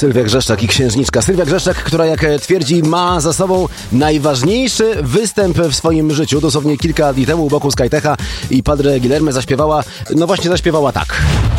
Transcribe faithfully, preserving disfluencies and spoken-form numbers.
Sylwia Grzeszczak i Księżniczka. Sylwia Grzeszczak, która jak twierdzi ma za sobą najważniejszy występ w swoim życiu. Dosłownie kilka dni temu u boku Skytecha i Padre Guilherme zaśpiewała, no właśnie zaśpiewała tak.